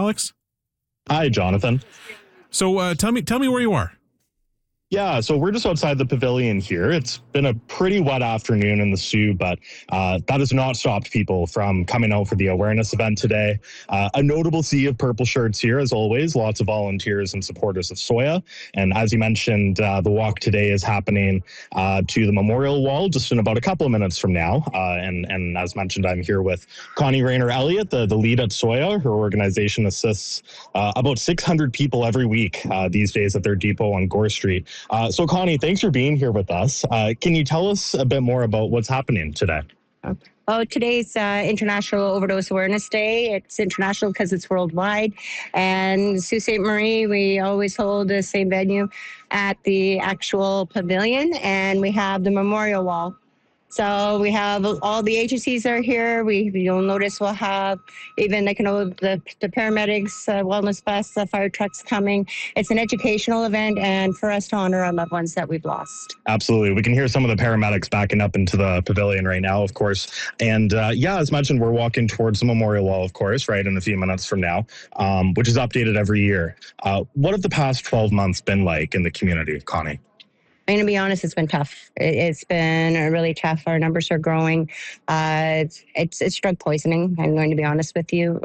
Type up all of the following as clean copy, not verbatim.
Alex? Hi, Jonathan. So tell me where you are. Yeah, so we're just outside the pavilion here. It's been a pretty wet afternoon in the Soo, but that has not stopped people from coming out for the awareness event today. A notable sea of purple shirts here, as always, lots of volunteers and supporters of Soya. And as you mentioned, the walk today is happening to the memorial wall just in about a couple of minutes from now. And as mentioned, I'm here with Connie Rayner Elliott, the lead at Soya. Her organization assists about 600 people every week these days at their depot on Gore Street. So, Connie, thanks for being here with us. Can you tell us a bit more about what's happening today? Oh, today's International Overdose Awareness Day. It's international because it's worldwide. And Sault Ste. Marie, we always hold the same venue at the actual pavilion, and we have the memorial wall. So we have all the agencies are here. You'll notice we'll have even the paramedics, wellness bus, the fire trucks coming. It's an educational event and for us to honor our loved ones that we've lost. Absolutely. We can hear some of the paramedics backing up into the pavilion right now, of course. And as mentioned, we're walking towards the memorial wall, of course, right in a few minutes from now, which is updated every year. What have the past 12 months been like in the community, Connie? I'm going to be honest, it's been tough. It's been really tough. Our numbers are growing. It's drug poisoning, I'm going to be honest with you.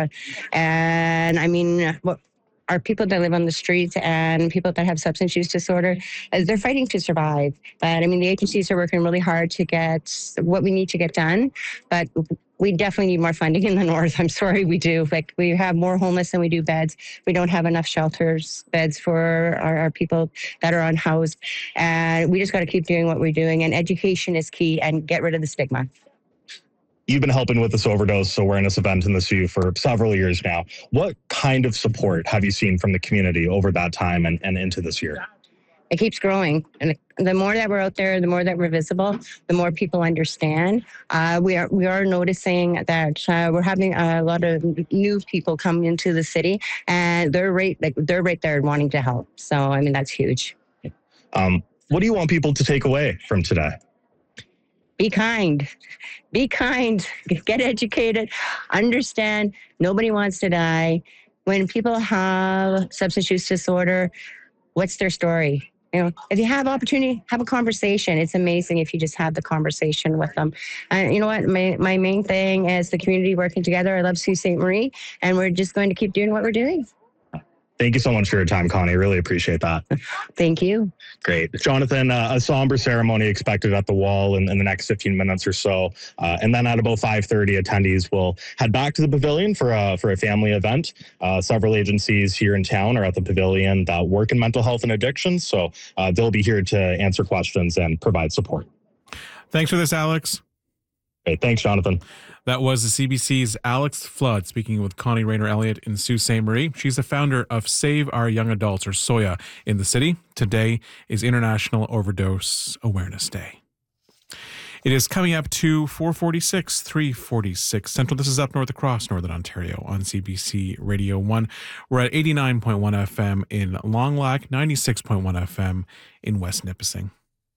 And I mean, our people that live on the streets and people that have substance use disorder, they're fighting to survive. But I mean, the agencies are working really hard to get what we need to get done. But we definitely need more funding in the north. I'm sorry, we do. Like, we have more homeless than we do beds. We don't have enough beds for our people that are unhoused. And we just got to keep doing what we're doing. And education is key, and get rid of the stigma. You've been helping with this overdose awareness event in the Soo for several years now. What kind of support have you seen from the community over that time and into this year? It keeps growing. And the more that we're out there, the more that we're visible, the more people understand. We are noticing that we're having a lot of new people come into the city, and they're right there wanting to help. So, I mean, that's huge. What do you want people to take away from today? Be kind. Be kind. Get educated. Understand nobody wants to die. When people have substance use disorder, what's their story? You know, if you have opportunity, have a conversation. It's amazing if you just have the conversation with them. And you know what? My main thing is the community working together. I love Sault Ste. Marie, and we're just going to keep doing what we're doing. Thank you so much for your time, Connie. Really appreciate that. Thank you. Great. Jonathan, a somber ceremony expected at the wall in the next 15 minutes or so. And then at about 5:30, attendees will head back to the pavilion for a family event. Several agencies here in town are at the pavilion that work in mental health and addiction. So they'll be here to answer questions and provide support. Thanks for this, Alex. Great. Thanks, Jonathan. That was the CBC's Alex Flood speaking with Connie Rayner Elliott in Sault Ste. Marie. She's the founder of Save Our Young Adults, or SOYA, in the city. Today is International Overdose Awareness Day. It is coming up to 4:46, 3:46 Central. This is Up North across Northern Ontario on CBC Radio 1. We're at 89.1 FM in Long Lac, 96.1 FM in West Nipissing.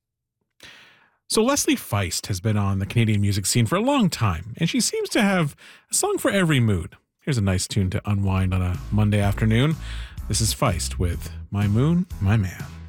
So Leslie Feist has been on the Canadian music scene for a long time, and she seems to have a song for every mood. Here's a nice tune to unwind on a Monday afternoon. This is Feist with My Moon, My Man.